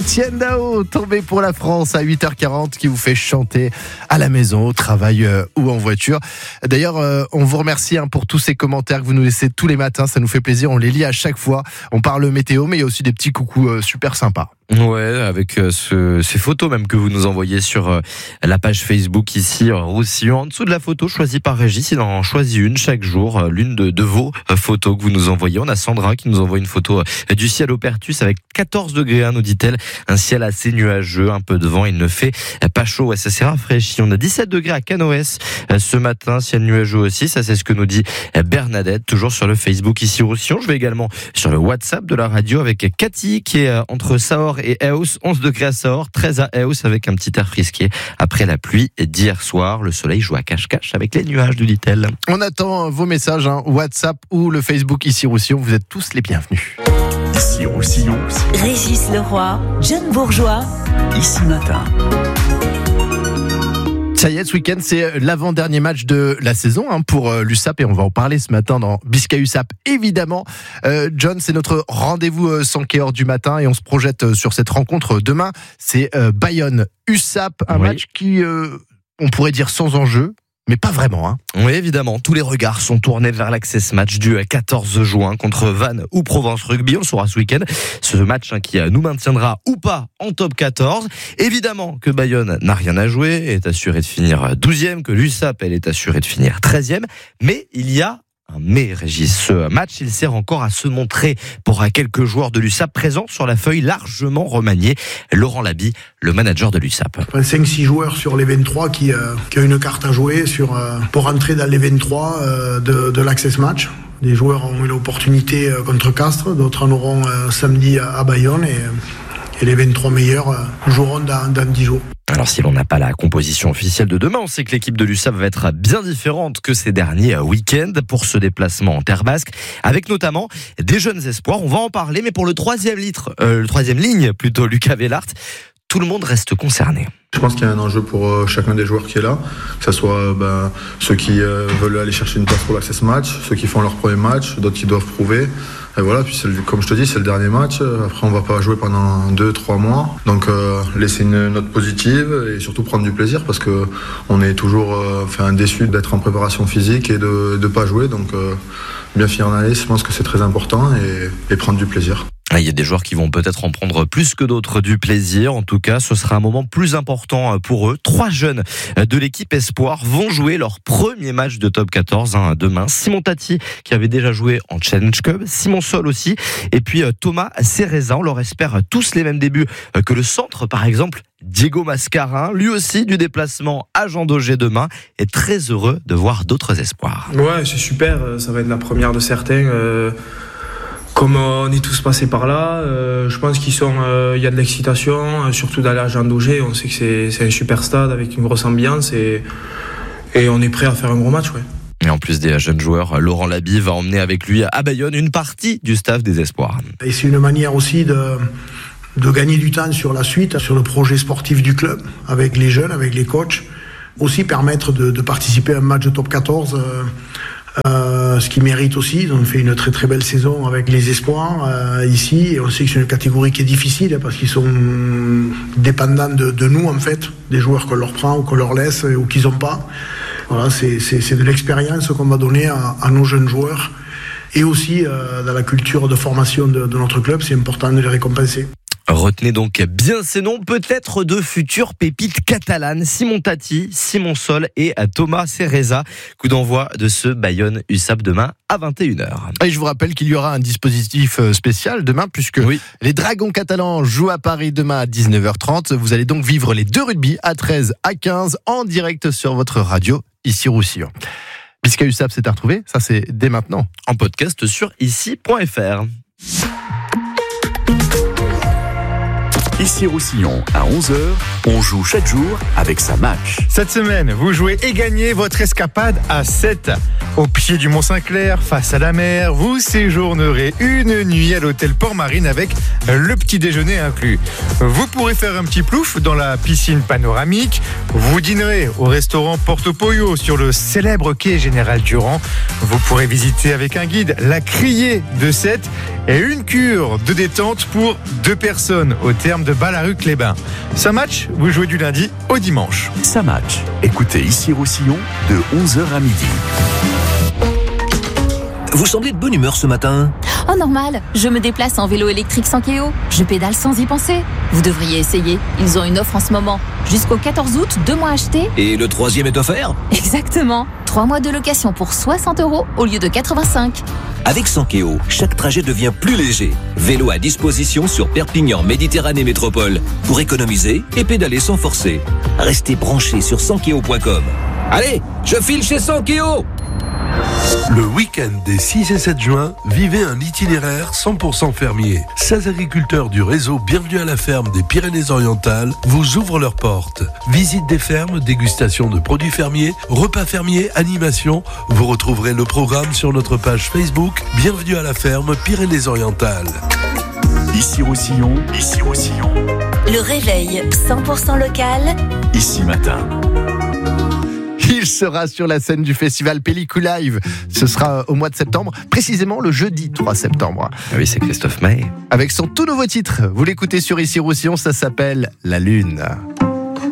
Etienne Dao, tombé pour la France à 8h40, qui vous fait chanter à la maison, au travail ou en voiture. D'ailleurs, on vous remercie pour tous ces commentaires que vous nous laissez tous les matins. Ça nous fait plaisir, on les lit à chaque fois. On parle météo, mais il y a aussi des petits coucous super sympas. Ouais, avec ces photos même que vous nous envoyez sur la page Facebook ici, Roussillon. En dessous de la photo choisie par Régis, il en choisit une chaque jour, l'une de vos photos que vous nous envoyez. On a Sandra qui nous envoie une photo du ciel au Pertus avec 14 degrés, nous dit-elle. Un ciel assez nuageux, un peu de vent, il ne fait pas chaud. Ouais, ça s'est rafraîchi. On a 17 degrés à Canoës ce matin, ciel nuageux aussi. Ça, c'est ce que nous dit Bernadette, toujours sur le Facebook ici, Roussillon. Je vais également sur le WhatsApp de la radio avec Cathy qui est entre Saor et Eos, 11 degrés à Saor, 13 à Eos avec un petit air frisqué après la pluie d'hier soir. Le soleil joue à cache-cache avec les nuages, nous dit-elle. On attend vos messages, WhatsApp ou le Facebook ici Roussillon. Vous êtes tous les bienvenus. Ici Roussillon. Régis Leroy, John Bourgeois. Ici Matin. Ça y est, ce week-end, c'est l'avant-dernier match de la saison pour l'USAP et on va en parler ce matin dans Bisca USAP. Évidemment, John, c'est notre rendez-vous Sankéor du matin et on se projette sur cette rencontre demain. C'est Bayonne USAP, un match qui, on pourrait dire sans enjeu. Mais pas vraiment. Oui, évidemment. Tous les regards sont tournés vers l'Access Match du 14 juin contre Vannes ou Provence Rugby. On le saura ce week-end. Ce match qui nous maintiendra ou pas en top 14. Évidemment que Bayonne n'a rien à jouer, est assuré de finir 12e, que l'USAP, elle est assurée de finir 13e. Mais il y a mais Régis, ce match, il sert encore à se montrer pour quelques joueurs de l'USAP présents sur la feuille largement remaniée. Laurent Laby, le manager de l'USAP. 5-6 joueurs sur les 23 qui ont une carte à jouer pour entrer dans les 23 de l'Access Match. Des joueurs ont eu l'opportunité contre Castres, d'autres en auront samedi à Bayonne et les 23 meilleurs joueront dans 10 jours. Alors si l'on n'a pas la composition officielle de demain, on sait que l'équipe de l'USAP va être bien différente que ces derniers week-ends pour ce déplacement en terre basque, avec notamment des jeunes espoirs. On va en parler, mais pour le troisième ligne, Lucas Vellart, tout le monde reste concerné. Je pense qu'il y a un enjeu pour chacun des joueurs qui est là, que ce soit ceux qui veulent aller chercher une place pour l'Access Match, ceux qui font leur premier match, d'autres qui doivent prouver. Et voilà, puis comme je te dis, c'est le dernier match. Après, on va pas jouer pendant 2-3 mois. Donc, laisser une note positive et surtout prendre du plaisir parce que on est toujours déçu d'être en préparation physique et de pas jouer. Donc, bien finir l'année, je pense que c'est très important et prendre du plaisir. Il y a des joueurs qui vont peut-être en prendre plus que d'autres du plaisir. En tout cas, ce sera un moment plus important pour eux. 3 jeunes de l'équipe Espoir vont jouer leur premier match de top 14 demain. Simon Tati, qui avait déjà joué en Challenge Cup. Simon Sol aussi. Et puis Thomas Cereza. On leur espère tous les mêmes débuts que le centre, par exemple. Diego Mascarin, lui aussi du déplacement à Jean Daugé demain, est très heureux de voir d'autres espoirs. Ouais, c'est super. Ça va être la première de certains. Comme on est tous passés par là, je pense qu'il y a de l'excitation, surtout d'aller à Jean Daugé. On sait que c'est un super stade avec une grosse ambiance et on est prêt à faire un gros match. Ouais. Et en plus des jeunes joueurs, Laurent Laby va emmener avec lui à Bayonne une partie du staff des Espoirs. Et c'est une manière aussi de gagner du temps sur la suite, sur le projet sportif du club, avec les jeunes, avec les coachs. Aussi permettre de participer à un match de top 14. Ce qui mérite aussi, ils ont fait une très très belle saison avec les espoirs ici et on sait que c'est une catégorie qui est difficile parce qu'ils sont dépendants de nous en fait, des joueurs qu'on leur prend ou qu'on leur laisse ou qu'ils n'ont pas. Voilà, c'est de l'expérience qu'on va donner à nos jeunes joueurs et aussi dans la culture de formation de notre club, c'est important de les récompenser. Retenez donc bien ces noms, peut-être de futures pépites catalanes. Simon Tati, Simon Sol et Thomas Cereza. Coup d'envoi de ce Bayonne USAP demain à 21h. Et je vous rappelle qu'il y aura un dispositif spécial demain puisque les Dragons catalans jouent à Paris demain à 19h30. Vous allez donc vivre les 2 rugby à 13 à 15 en direct sur votre radio ici Roussillon. Bisca USAP, c'est à retrouver, ça c'est dès maintenant. En podcast sur ici.fr. Ici Roussillon, à 11h, on joue chaque jour avec sa match. Cette semaine, vous jouez et gagnez votre escapade à 7 Au pied du Mont-Saint-Clair, face à la mer, vous séjournerez une nuit à l'hôtel Port-Marine avec le petit déjeuner inclus. Vous pourrez faire un petit plouf dans la piscine panoramique. Vous dînerez au restaurant Porto Pollo sur le célèbre quai Général Durand. Vous pourrez visiter avec un guide la criée de Sète et une cure de détente pour 2 personnes au terme de Ballaruc-les-Bains. Ça match, vous jouez du lundi au dimanche. Ça match. Écoutez ici Roussillon de 11h à midi. Vous semblez de bonne humeur ce matin? Oh normal, je me déplace en vélo électrique Sankeo. Je pédale sans y penser. Vous devriez essayer, ils ont une offre en ce moment. Jusqu'au 14 août, 2 mois achetés. Et le 3e est offert? Exactement, 3 mois de location pour 60 € au lieu de 85. Avec Sankeo, chaque trajet devient plus léger. Vélo à disposition sur Perpignan Méditerranée Métropole pour économiser et pédaler sans forcer. Restez branchés sur sankeo.com. Allez, je file chez Sankeo! Le week-end des 6 et 7 juin, vivez un itinéraire 100% fermier. 16 agriculteurs du réseau Bienvenue à la ferme des Pyrénées-Orientales vous ouvrent leurs portes. Visite des fermes, dégustation de produits fermiers, repas fermiers, animation. Vous retrouverez le programme sur notre page Facebook Bienvenue à la ferme Pyrénées-Orientales. Ici Roussillon, ici Roussillon. Le réveil 100% local. Ici Matin. Il sera sur la scène du festival Pellicule Live. Ce sera au mois de septembre, précisément le jeudi 3 septembre. Ah oui, c'est Christophe Maé. Avec son tout nouveau titre, vous l'écoutez sur Ici Roussillon, ça s'appelle La Lune.